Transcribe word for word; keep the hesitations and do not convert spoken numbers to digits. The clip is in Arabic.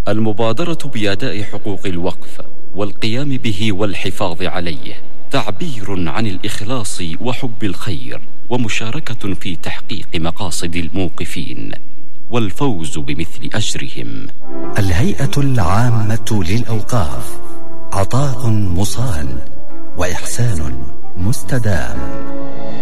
المبادرة بأداء حقوق الوقف والقيام به والحفاظ عليه تعبير عن الإخلاص وحب الخير، ومشاركة في تحقيق مقاصد الموقفين والفوز بمثل أجرهم. الهيئة العامة للأوقاف، عطاء مصان وإحسان مستدام.